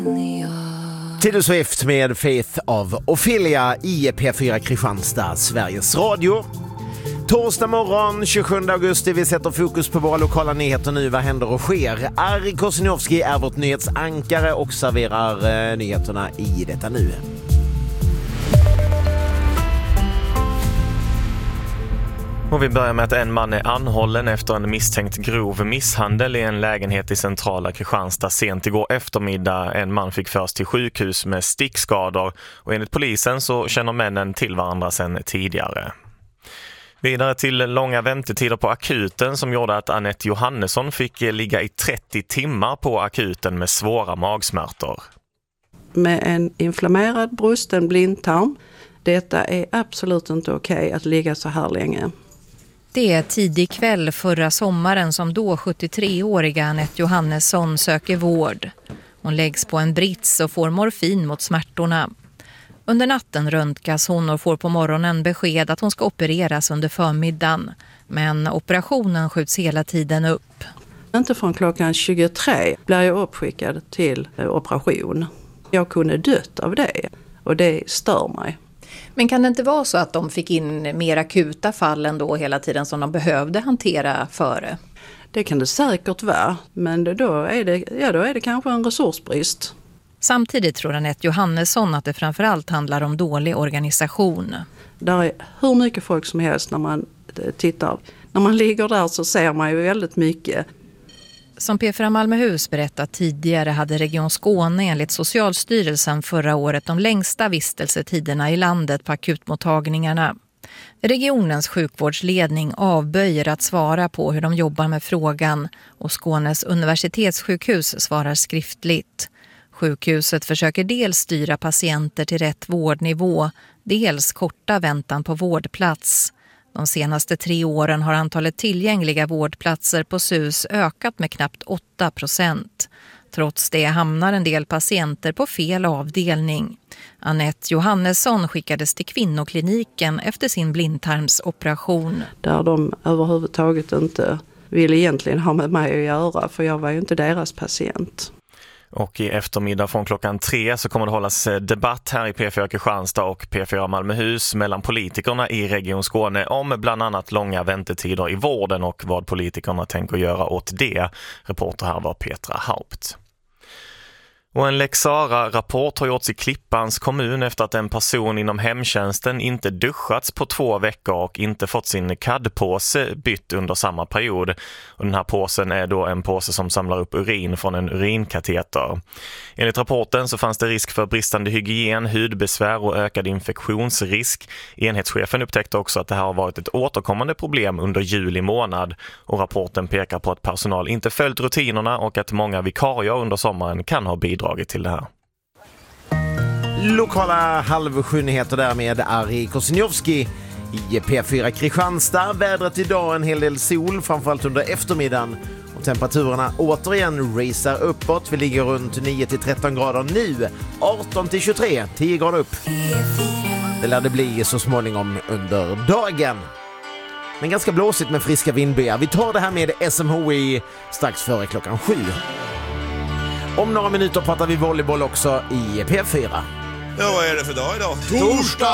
Taylor Swift med Faith of Ophelia i P4 Kristianstad, Sveriges Radio. Torsdag morgon 27 augusti, vi sätter fokus på våra lokala nyheter nu. Vad händer och sker? Ari Kosiniowski är vårt nyhetsankare och serverar nyheterna i detta nu. Och vi börjar med att en man är anhållen efter en misstänkt grov misshandel i en lägenhet i centrala Kristianstad sent igår eftermiddag. En man fick föras till sjukhus med stickskador och enligt polisen så känner männen till varandra sedan tidigare. Vidare till långa väntetider på akuten som gjorde att Anette Johannesson fick ligga i 30 timmar på akuten med svåra magsmärtor. Med en inflammerad brusten blindtarm, detta är absolut inte okej att ligga så här länge. Det är tidig kväll förra sommaren som då 73-åriga Anette Johannesson söker vård. Hon läggs på en brits och får morfin mot smärtorna. Under natten röntgas hon och får på morgonen besked att hon ska opereras under förmiddagen. Men operationen skjuts hela tiden upp. Inte från klockan 23 blir jag uppskickad till operation. Jag kunde dött av det och det stör mig. Men kan det inte vara så att de fick in mer akuta fall ändå hela tiden som de behövde hantera före? Det kan det säkert vara, men då är det kanske en resursbrist. Samtidigt tror Anette Johannesson att det framförallt handlar om dålig organisation. Där är hur mycket folk som helst när man tittar. När man ligger där så ser man ju väldigt mycket. Som P4 Malmöhus berättat tidigare hade Region Skåne enligt Socialstyrelsen förra året de längsta vistelsetiderna i landet på akutmottagningarna. Regionens sjukvårdsledning avböjer att svara på hur de jobbar med frågan och Skånes universitetssjukhus svarar skriftligt. Sjukhuset försöker dels styra patienter till rätt vårdnivå, dels korta väntan på vårdplats. De senaste 3 åren har antalet tillgängliga vårdplatser på SUS ökat med knappt 8%. Trots det hamnar en del patienter på fel avdelning. Anette Johannesson skickades till kvinnokliniken efter sin blindtarmsoperation. Där de överhuvudtaget inte ville egentligen ha med mig att göra, för jag var ju inte deras patient. Och i eftermiddag från klockan 3 så kommer det hållas debatt här i P4 Kristianstad och P4 Malmöhus mellan politikerna i Region Skåne om bland annat långa väntetider i vården och vad politikerna tänker göra åt det. Reporter här var Petra Haupt. Och en Lex Sarah-rapport har gjorts i Klippans kommun efter att en person inom hemtjänsten inte duschats på 2 veckor och inte fått sin CAD-påse bytt under samma period. Och den här påsen är då en påse som samlar upp urin från en urinkateter. Enligt rapporten så fanns det risk för bristande hygien, hudbesvär och ökad infektionsrisk. Enhetschefen upptäckte också att det här har varit ett återkommande problem under juli månad. Och rapporten pekar på att personal inte följt rutinerna och att många vikarier under sommaren kan ha bidragit till det här. Lokala 6:30 där med Ari Kosiniowski i P4 Kristianstad. Vädret idag en hel del sol, framförallt under eftermiddagen. Och temperaturerna återigen racear uppåt. Vi ligger runt 9-13 grader nu. 18-23, 10 grader upp. Det lär det bli så småningom under dagen. Men ganska blåsigt med friska vindbyar. Vi tar det här med SMHI strax före klockan 7. Om några minuter pratar vi volleyboll också i P4. Ja, vad är det för dag idag? Torsdag!